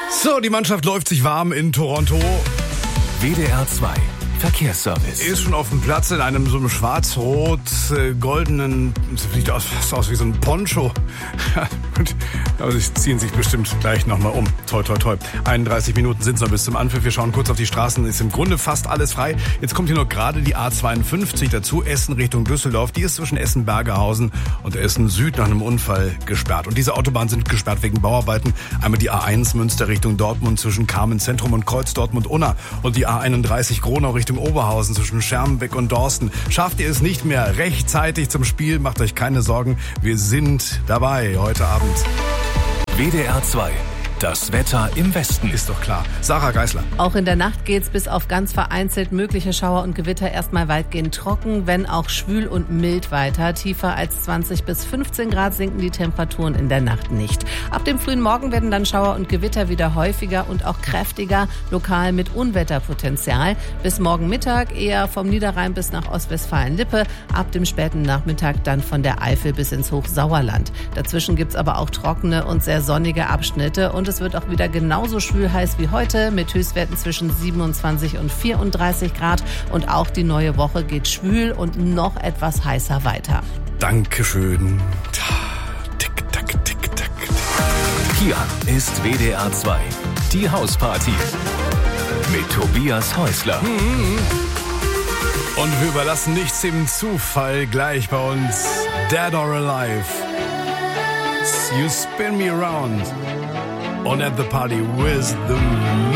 So, die Mannschaft läuft sich warm in Toronto. WDR 2 Verkehrsservice. Ist schon auf dem Platz in einem so einem schwarz-rot-goldenen, sieht fast aus wie so ein Poncho. Gut, aber sie ziehen sich bestimmt gleich nochmal um. Toi, toi, toi. 31 Minuten sind es noch bis zum Anpfiff. Wir schauen kurz auf die Straßen. Ist im Grunde fast alles frei. Jetzt kommt hier noch gerade die A52 dazu. Essen Richtung Düsseldorf. Die ist zwischen Essen-Bergerhausen und Essen Süd nach einem Unfall gesperrt. Und diese Autobahnen sind gesperrt wegen Bauarbeiten. Einmal die A1 Münster Richtung Dortmund zwischen Carmen Zentrum und Kreuz Dortmund-Unna. Und die A31 Gronau Richtung Oberhausen zwischen Schermbeck und Dorsten. Schafft ihr es nicht mehr rechtzeitig zum Spiel? Macht euch keine Sorgen. Wir sind dabei heute Abend. WDR 2. Das Wetter im Westen. Ist doch klar. Sarah Geisler. Auch in der Nacht geht's bis auf ganz vereinzelt mögliche Schauer und Gewitter erstmal weitgehend trocken, wenn auch schwül und mild weiter. Tiefer als 20 bis 15 Grad sinken die Temperaturen in der Nacht nicht. Ab dem frühen Morgen werden dann Schauer und Gewitter wieder häufiger und auch kräftiger, lokal mit Unwetterpotenzial. Bis morgen Mittag eher vom Niederrhein bis nach Ostwestfalen-Lippe. Ab dem späten Nachmittag dann von der Eifel bis ins Hochsauerland. Dazwischen gibt's aber auch trockene und sehr sonnige Abschnitte und es wird auch wieder genauso schwül heiß wie heute mit Höchstwerten zwischen 27 und 34 Grad. Und auch die neue Woche geht schwül und noch etwas heißer weiter. Dankeschön. Tick, tack, tick, tack. Hier ist WDR 2. Die Hausparty. Mit Tobias Häusler. Und wir überlassen nichts dem Zufall. Gleich bei uns Dead or Alive. You spin me around. On At the Party with the